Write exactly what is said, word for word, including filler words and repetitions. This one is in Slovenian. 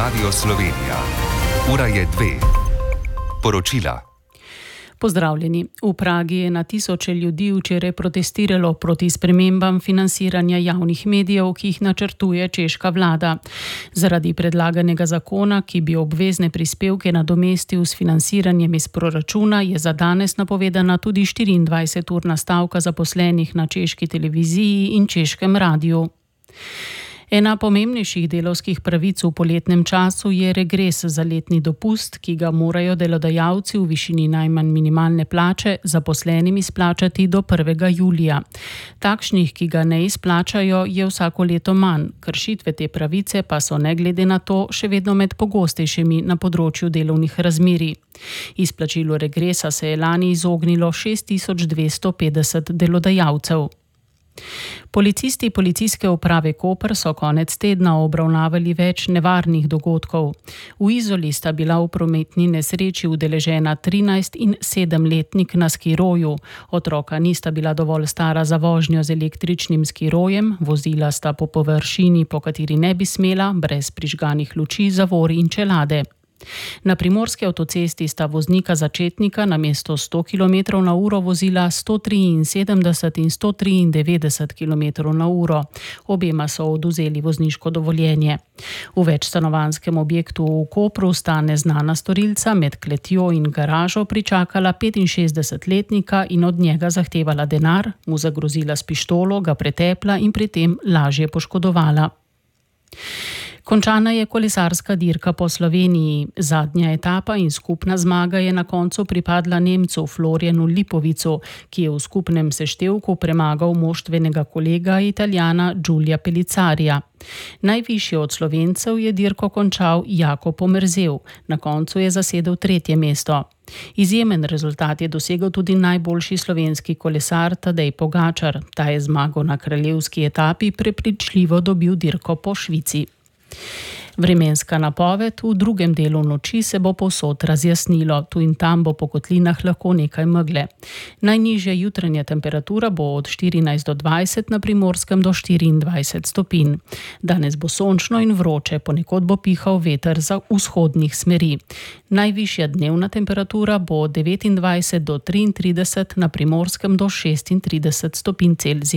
Radio Slovenija. Ura je dve. Poročila. Pozdravljeni. V Pragi je na tisoče ljudi včeraj protestiralo proti spremembam financiranja javnih medijev, ki jih načrtuje češka vlada. Zaradi predlaganega zakona, ki bi obvezne prispevke nadomestil s financiranjem iz proračuna, je za danes napovedana tudi štiriindvajseturna stavka zaposlenih na češki televiziji in češkem radiju. Ena pomembnejših delavskih pravic v poletnem času je regres za letni dopust, ki ga morajo delodajalci v višini najmanj minimalne plače zaposlenim izplačati do prvega julija. Takšnih, ki ga ne izplačajo, je vsako leto manj. Kršitve te pravice pa so ne glede na to še vedno med pogostejšimi na področju delovnih razmerij. Izplačilu regresa se je lani izognilo šest tisoč dvesto petdeset delodajalcev. Policisti policijske uprave Koper so konec tedna obravnavali več nevarnih dogodkov. V Izoli sta bila v prometni nesreči udeležena trinajst- in sedemletnik na skiroju. Otroka nista bila dovolj stara za vožnjo z električnim skirojem, vozila sta po površini, po kateri ne bi smela, brez prižganih luči, zavor in čelade. Na primorski avtocesti sta voznika začetnika namesto sto kilometrov na uro vozila sto triinsedemdeset in sto triindevetdeset kilometrov na uro. Obema so odvzeli vozniško dovoljenje. V večstanovanjskem objektu v Kopru sta neznana storilca med kletjo in garažo pričakala petinšestdesetletnika in od njega zahtevala denar, mu zagrozila s pištolo, ga pretepla in pri tem lažje poškodovala. Končana je kolesarska dirka po Sloveniji. Zadnja etapa in skupna zmaga je na koncu pripadla Nemcu Florjanu Lipovicu, ki je v skupnem seštevku premagal moštvenega kolega Italijana Giulia Pellizzarija. Najvišji od Slovencev je dirko končal Jako Pomerzel. Na koncu je zasedel tretje mesto. Izjemen rezultat je dosegel tudi najboljši slovenski kolesar Tadej Pogačar. Ta je zmago na kraljevski etapi prepričljivo dobil dirko po Švici. Vremenska napoved: v drugem delu noči se bo povsod razjasnilo, tu in tam bo po kotlinah lahko nekaj megle. Najnižja jutranja temperatura bo od štirinajst do dvajset, na Primorskem do štiriindvajset stopinj. Danes bo sončno in vroče, ponekod bo pihal veter za vzhodnih smeri. Najvišja dnevna temperatura bo od devetindvajset do triintrideset, na Primorskem do šestintrideset stopinj Celzija.